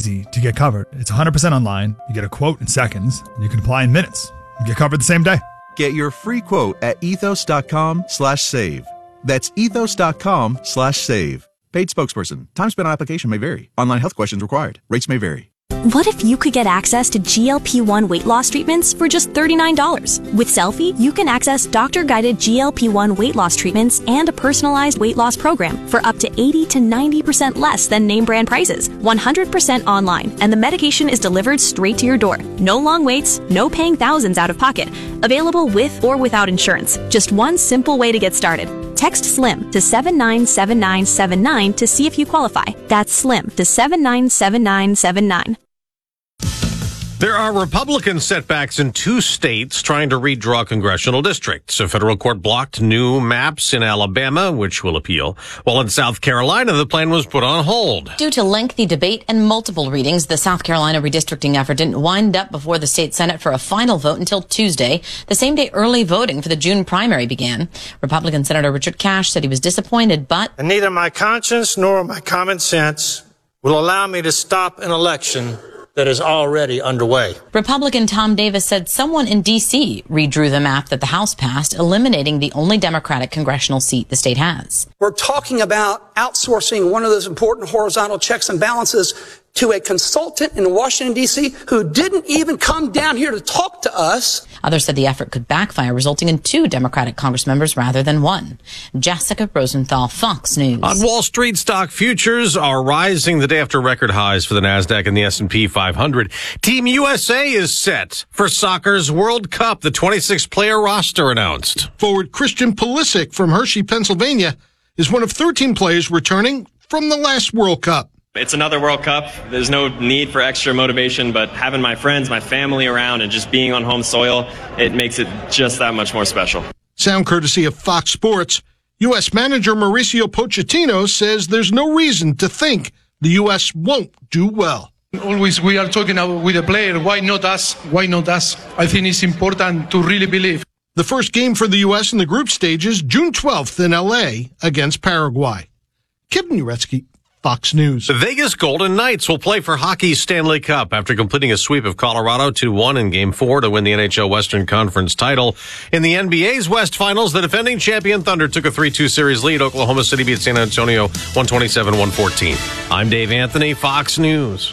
easy to get covered. It's 100% online. You get a quote in seconds, and you can apply in minutes. You get covered the same day. Get your free quote at ethos.com/save. That's ethos.com/save. Paid spokesperson. Time spent on application may vary. Online health questions required. Rates may vary. What if you could get access to GLP-1 weight loss treatments for just $39? With Selfie, you can access doctor-guided GLP-1 weight loss treatments and a personalized weight loss program for up to 80 to 90% less than name brand prices, 100% online, and the medication is delivered straight to your door. No long waits, no paying thousands out of pocket. Available with or without insurance. Just one simple way to get started. Text SLIM to 797979 to see if you qualify. That's SLIM to 797979. There are Republican setbacks in 2 states trying to redraw congressional districts. A federal court blocked new maps in Alabama, which will appeal, while in South Carolina, the plan was put on hold. Due to lengthy debate and multiple readings, the South Carolina redistricting effort didn't wind up before the state Senate for a final vote until Tuesday, the same day early voting for the June primary began. Republican Senator Richard Cash said he was disappointed, but and neither my conscience nor my common sense will allow me to stop an election that is already underway. Republican Tom Davis said someone in D.C. redrew the map that the House passed, eliminating the only Democratic congressional seat the state has. We're talking about outsourcing one of those important horizontal checks and balances to a consultant in Washington, D.C., who didn't even come down here to talk to us. Others said the effort could backfire, resulting in 2 Democratic Congress members rather than 1. Jessica Rosenthal, Fox News. On Wall Street, stock futures are rising the day after record highs for the NASDAQ and the S&P 500. Team USA is set for soccer's World Cup, the 26-player roster announced. Forward Christian Pulisic from Hershey, Pennsylvania, is one of 13 players returning from the last World Cup. It's another World Cup. There's no need for extra motivation, but having my friends, my family around, and just being on home soil, it makes it just that much more special. Sound courtesy of Fox Sports. U.S. manager Mauricio Pochettino says there's no reason to think the U.S. won't do well. Always we are talking with the player. Why not us? Why not us? I think it's important to really believe. The first game for the U.S. in the group stage is June 12th in L.A. against Paraguay. Kevin Uretsky, Fox News. The Vegas Golden Knights will play for hockey's Stanley Cup after completing a sweep of Colorado 2-1 in Game 4 to win the NHL Western Conference title. In the NBA's West Finals, the defending champion Thunder took a 3-2 series lead. Oklahoma City beat San Antonio 127-114. I'm Dave Anthony, Fox News.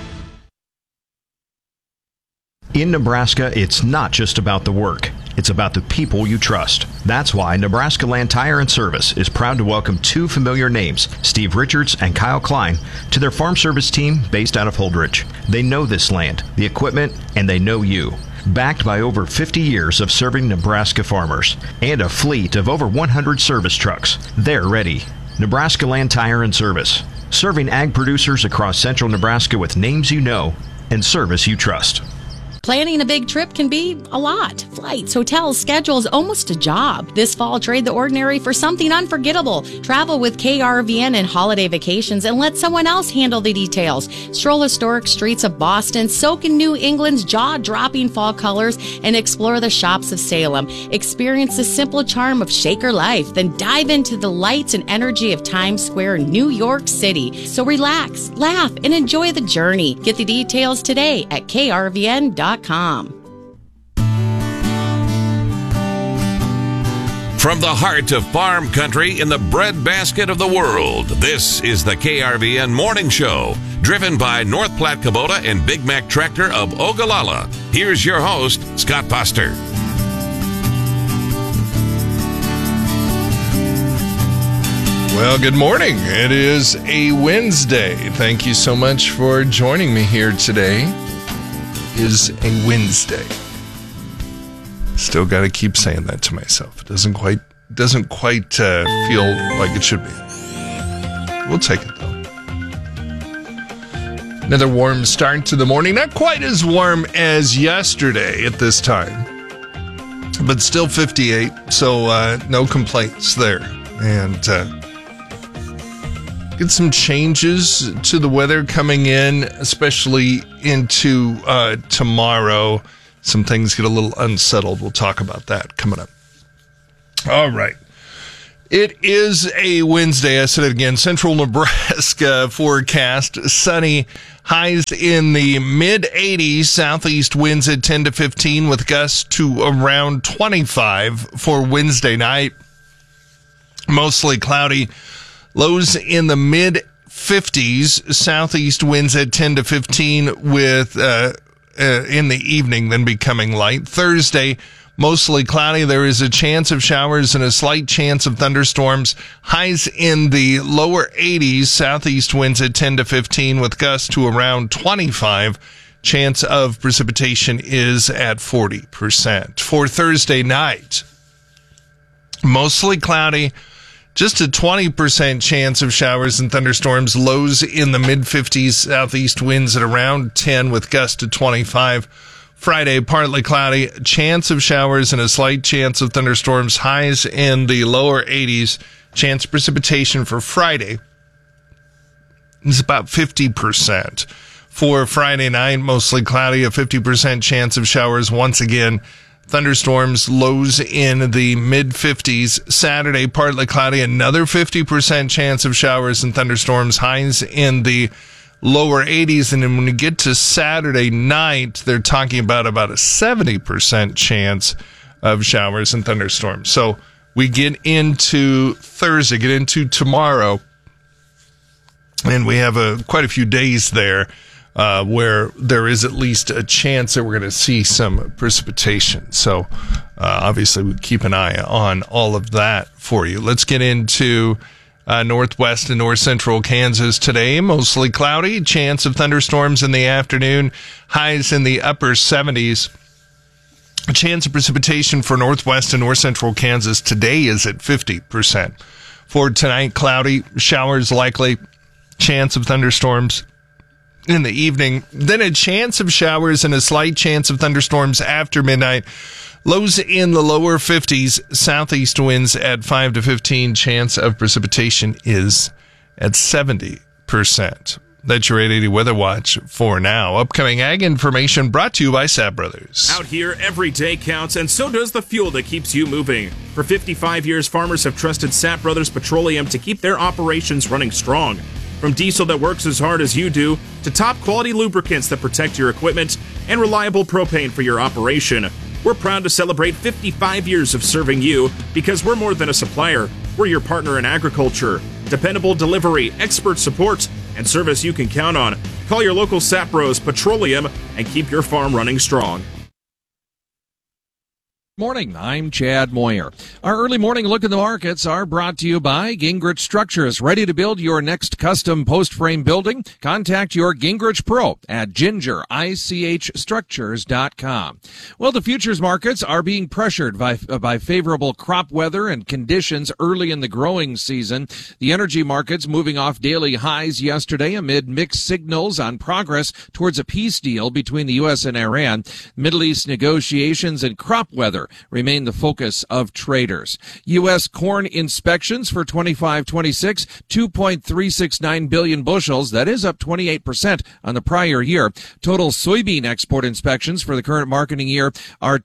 In Nebraska, it's not just about the work. It's about the people you trust. That's why Nebraska Land Tire and Service is proud to welcome 2 familiar names, Steve Richards and Kyle Klein, to their farm service team based out of Holdridge. They know this land, the equipment, and they know you. Backed by over 50 years of serving Nebraska farmers and a fleet of over 100 service trucks, they're ready. Nebraska Land Tire and Service, serving ag producers across central Nebraska with names you know and service you trust. Planning a big trip can be a lot. Flights, hotels, schedules, almost a job. This fall, trade the ordinary for something unforgettable. Travel with KRVN and holiday vacations and let someone else handle the details. Stroll historic streets of Boston, soak in New England's jaw-dropping fall colors, and explore the shops of Salem. Experience the simple charm of Shaker life, then dive into the lights and energy of Times Square, New York City. So relax, laugh, and enjoy the journey. Get the details today at krvn.com. From the heart of farm country in the breadbasket of the world, this is the KRVN Morning Show, driven by North Platte Kubota and Big Mac Tractor of Ogallala. Here's your host, Scott Foster. Well, good morning. It is a Wednesday. Thank you so much for joining me here today. Is a Wednesday. Still got to keep saying that to myself. It doesn't quite feel like it should be. We'll take it though. Another warm start to the morning. Not quite as warm as yesterday at this time, but still 58. So no complaints there. And get some changes to the weather coming in, especially into tomorrow. Some things get a little unsettled. We'll talk about that coming up. All right. It is a Wednesday. I said it again. Central Nebraska forecast sunny, highs in the mid 80s, southeast winds at 10 to 15 with gusts to around 25 for Wednesday night. Mostly cloudy, lows in the mid 50s, southeast winds at 10 to 15 with in the evening, then becoming light. Thursday, mostly cloudy. There is a chance of showers and a slight chance of thunderstorms. Highs in the lower 80s, southeast winds at 10 to 15 with gusts to around 25. Chance of precipitation is at 40%. For Thursday night, mostly cloudy, just a 20% chance of showers and thunderstorms. Lows in the mid 50s, southeast winds at around 10 with gusts to 25. Friday, partly cloudy, chance of showers and a slight chance of thunderstorms. Highs in the lower 80s. Chance of precipitation for Friday is about 50%. For Friday night, mostly cloudy, a 50% chance of showers once again. Thunderstorms, lows in the mid 50s. Saturday, partly cloudy, another 50% chance of showers and thunderstorms. Highs in the lower 80s. And then when you get to Saturday night, they're talking about a 70% chance of showers and thunderstorms. So we get into Thursday, get into tomorrow, and we have quite a few days there where there is at least a chance that we're going to see some precipitation. So obviously we keep an eye on all of that for you. Let's get into northwest and north central Kansas today. Mostly cloudy, chance of thunderstorms in the afternoon, highs in the upper 70s. A chance of precipitation for northwest and north central Kansas today is at 50%. For tonight, cloudy, showers likely, chance of thunderstorms in the evening, then a chance of showers and a slight chance of thunderstorms after midnight. Lows in the lower 50s, southeast winds at 5 to 15. Chance of precipitation is at 70%. That's your 880 Weather Watch for now. Upcoming ag information brought to you by Sapp Brothers. Out here, every day counts, and so does the fuel that keeps you moving. For 55 years, farmers have trusted Sapp Brothers Petroleum to keep their operations running strong. From diesel that works as hard as you do, to top-quality lubricants that protect your equipment, and reliable propane for your operation. We're proud to celebrate 55 years of serving you because we're more than a supplier. We're your partner in agriculture. Dependable delivery, expert support, and service you can count on. Call your local Sapp Bros Petroleum and keep your farm running strong. Morning, I'm Chad Moyer. Our early morning look at the markets are brought to you by Gingrich Structures. Ready to build your next custom post-frame building? Contact your Gingrich Pro at gingerichstructures.com. Well, the futures markets are being pressured by favorable crop weather and conditions early in the growing season. The energy markets moving off daily highs yesterday amid mixed signals on progress towards a peace deal between the U.S. and Iran. Middle East negotiations and crop weather remain the focus of traders. U.S. corn inspections for 25-26, 2.369 billion bushels. That is up 28% on the prior year. Total soybean export inspections for the current marketing year are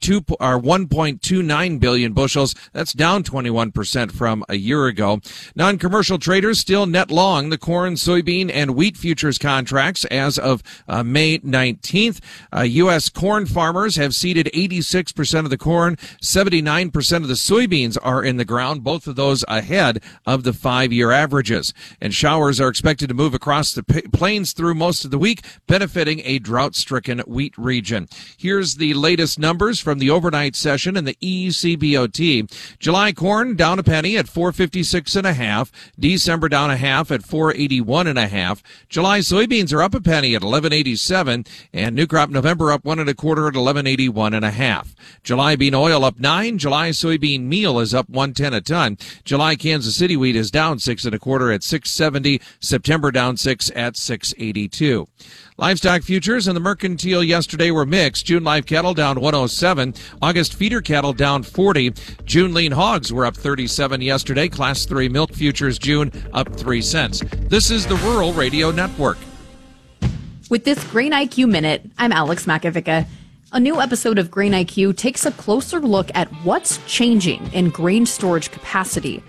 1.29 billion bushels. That's down 21% from a year ago. Non-commercial traders still net long the corn, soybean, and wheat futures contracts as of May 19th. U.S. corn farmers have seeded 86% of the corn. 79% of the soybeans are in the ground, both of those ahead of the 5-year averages. And showers are expected to move across the plains through most of the week, benefiting a drought-stricken wheat region. Here's the latest numbers from the overnight session in the ECBOT. July corn down a penny at 456.5. December down a half at 481.5. July soybeans are up a penny at 11.87, and new crop November up 1 1/4 at 11.81.5. July bean oil up 9. July soybean meal is up 110 a ton. July Kansas City wheat is down 6 1/4 at 670. September down 6 at 682. Livestock futures and the mercantile yesterday were mixed. June live cattle down 107. August feeder cattle down 40. June lean hogs were up 37 yesterday. Class 3 milk futures June up 3 cents. This is the Rural Radio Network. With this Grain IQ Minute, I'm Alex Makovica. A new episode of Grain IQ takes a closer look at what's changing in grain storage capacity.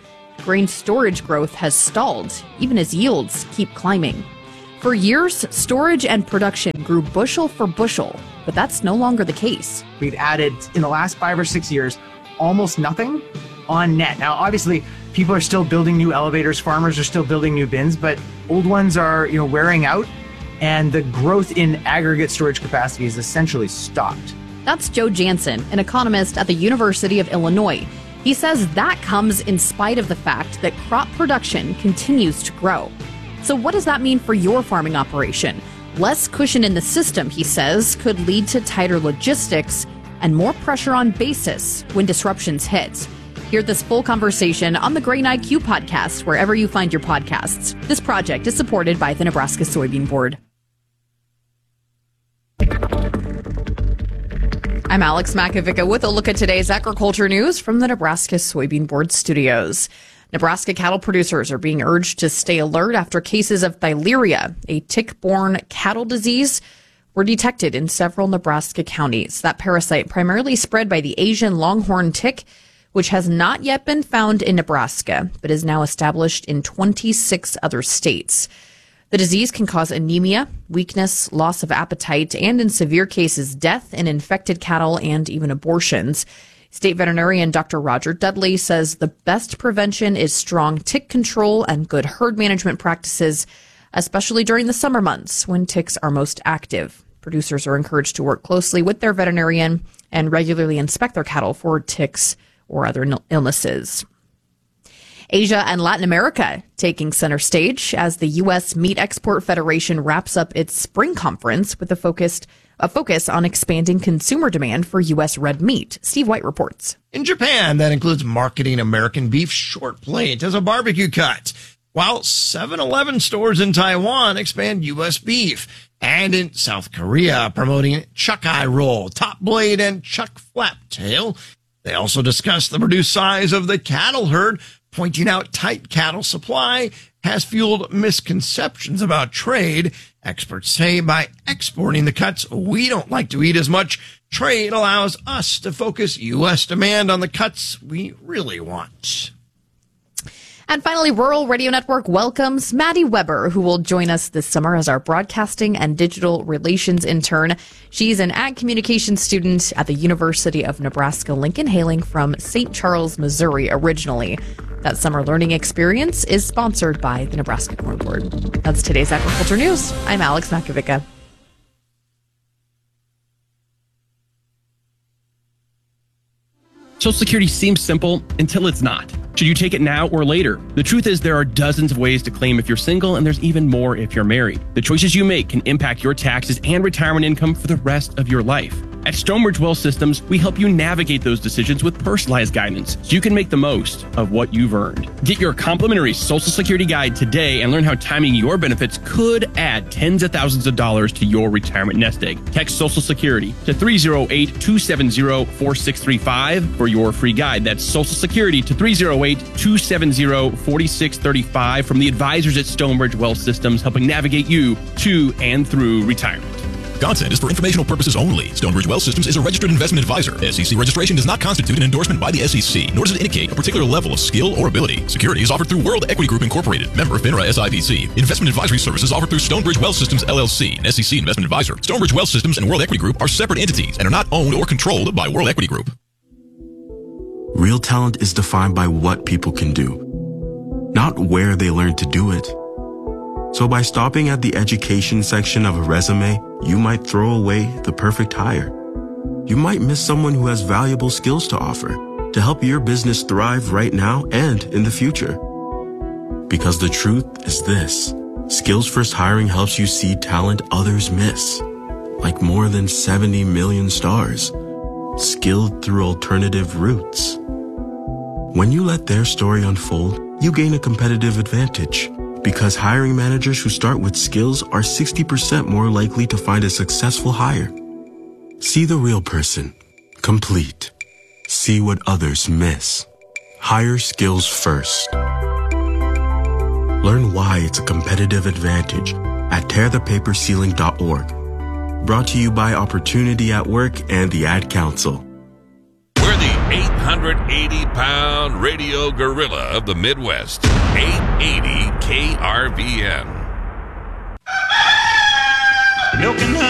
grain storage growth has stalled, even as yields keep climbing. For years, storage and production grew bushel for bushel, but that's no longer the case. We've added, in the last 5 or 6 years, almost nothing on net. Now, obviously, people are still building new elevators, farmers are still building new bins, but old ones are, wearing out, and the growth in aggregate storage capacity is essentially stopped. That's Joe Jansen, an economist at the University of Illinois. He says that comes in spite of the fact that crop production continues to grow. So what does that mean for your farming operation? Less cushion in the system, he says, could lead to tighter logistics and more pressure on basis when disruptions hit. Hear this full conversation on the Grain IQ podcast, wherever you find your podcasts. This project is supported by the Nebraska Soybean Board. I'm Alex Makovica with a look at today's agriculture news from the Nebraska Soybean Board studios. Nebraska cattle producers are being urged to stay alert after cases of theileria, a tick-borne cattle disease, were detected in several Nebraska counties. That parasite primarily spread by the Asian longhorn tick, which has not yet been found in Nebraska, but is now established in 26 other states. The disease can cause anemia, weakness, loss of appetite, and in severe cases, death in infected cattle and even abortions. State veterinarian Dr. Roger Dudley says the best prevention is strong tick control and good herd management practices, especially during the summer months when ticks are most active. Producers are encouraged to work closely with their veterinarian and regularly inspect their cattle for ticks or other illnesses. Asia and Latin America taking center stage as the U.S. Meat Export Federation wraps up its spring conference with a focus on expanding consumer demand for U.S. red meat. Steve White reports. In Japan, that includes marketing American beef short plate as a barbecue cut, while 7-Eleven stores in Taiwan expand U.S. beef. And in South Korea, promoting Chuck-eye roll, top blade, and chuck flap tail. They also discussed the reduced size of the cattle herd, pointing out tight cattle supply has fueled misconceptions about trade. Experts say by exporting the cuts we don't like to eat as much, trade allows us to focus U.S. demand on the cuts we really want. And finally, Rural Radio Network welcomes Maddie Weber, who will join us this summer as our broadcasting and digital relations intern. She's an ag communications student at the University of Nebraska-Lincoln, hailing from St. Charles, Missouri originally. That summer learning experience is sponsored by the Nebraska Corn Board. That's today's agriculture news. I'm Alex Makovica. Social Security seems simple until it's not. Should you take it now or later? The truth is there are dozens of ways to claim if you're single, and there's even more if you're married. The choices you make can impact your taxes and retirement income for the rest of your life. At Stonebridge Wealth Systems, we help you navigate those decisions with personalized guidance so you can make the most of what you've earned. Get your complimentary Social Security guide today and learn how timing your benefits could add tens of thousands of dollars to your retirement nest egg. Text Social Security to 308-270-4635 for your free guide. That's Social Security to 308-270-4635 from the advisors at Stonebridge Wealth Systems, helping navigate you to and through retirement. Content is for informational purposes only. Stonebridge Wealth Systems is a registered investment advisor. SEC registration does not constitute an endorsement by the SEC, nor does it indicate a particular level of skill or ability. Security is offered through World Equity Group Incorporated, member FINRA SIPC. Investment advisory services offered through Stonebridge Wealth Systems LLC, an SEC investment advisor. Stonebridge Wealth Systems and World Equity Group are separate entities and are not owned or controlled by World Equity Group. Real talent is defined by what people can do, not where they learn to do it. So by stopping at the education section of a resume, you might throw away the perfect hire. You might miss someone who has valuable skills to offer to help your business thrive right now and in the future. Because the truth is this: Skills First Hiring helps you see talent others miss, like more than 70 million stars, skilled through alternative routes. When you let their story unfold, you gain a competitive advantage. Because hiring managers who start with skills are 60% more likely to find a successful hire. See the real person. Complete. See what others miss. Hire skills first. Learn why it's a competitive advantage at tearthepaperceiling.org. Brought to you by Opportunity at Work and the Ad Council. We're the 8th 180-pound radio gorilla of the Midwest. 880 KRVN. Milk and